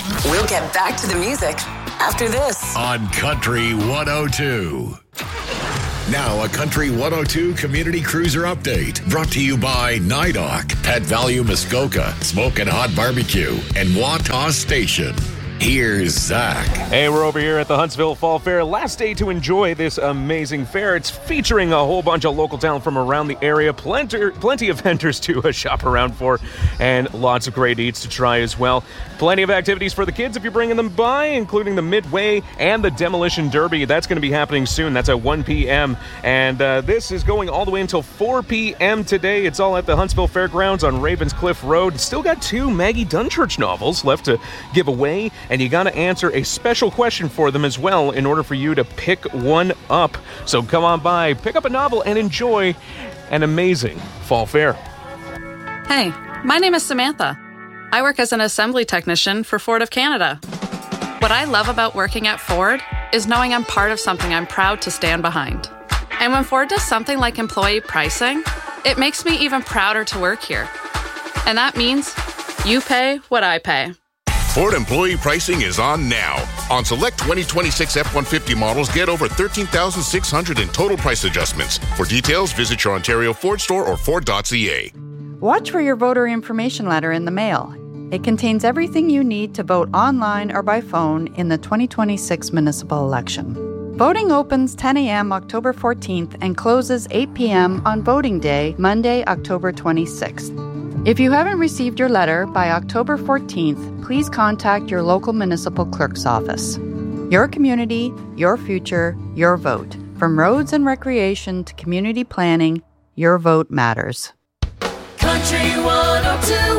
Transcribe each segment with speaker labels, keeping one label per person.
Speaker 1: We'll get back to the music after this
Speaker 2: on Country 102. Now a Country 102 Community Cruiser update brought to you by NIDOC, Pet Value Muskoka, Smokin' Hot Barbecue, and Wataw Station. Here's Zach.
Speaker 3: Hey, we're over here at the Huntsville Fall Fair. Last day to enjoy this amazing fair. It's featuring a whole bunch of local talent from around the area. Plenty of vendors to shop around for, and lots of great eats to try as well. Plenty of activities for the kids if you're bringing them by, including the Midway and the Demolition Derby. That's going to be happening soon. That's at 1 p.m. And this is going all the way until 4 p.m. today. It's all at the Huntsville Fairgrounds on Ravenscliff Road. Still got 2 Maggie Dunchurch novels left to give away. And you got to answer a special question for them as well in order for you to pick one up. So come on by, pick up a novel, and enjoy an amazing fall fair.
Speaker 4: Hey, my name is Samantha. I work as an assembly technician for Ford of Canada. What I love about working at Ford is knowing I'm part of something I'm proud to stand behind. And when Ford does something like employee pricing, it makes me even prouder to work here. And that means you pay what I pay.
Speaker 5: Ford employee pricing is on now. On select 2026 F-150 models, get over $13,600 in total price adjustments. For details, visit your Ontario Ford store or Ford.ca.
Speaker 6: Watch for your voter information letter in the mail. It contains everything you need to vote online or by phone in the 2026 municipal election. Voting opens 10 a.m. October 14th and closes 8 p.m. on voting day, Monday, October 26th. If you haven't received your letter by October 14th, please contact your local municipal clerk's office. Your community, your future, your vote. From roads and recreation to community planning, your vote matters.
Speaker 7: Country 102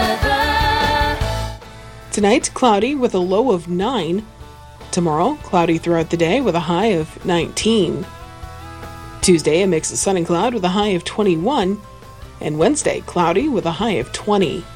Speaker 7: weather.
Speaker 8: Tonight, cloudy with a low of 9. Tomorrow, cloudy throughout the day with a high of 19. Tuesday, a mix of sun and cloud with a high of 21. And Wednesday, cloudy with a high of 20.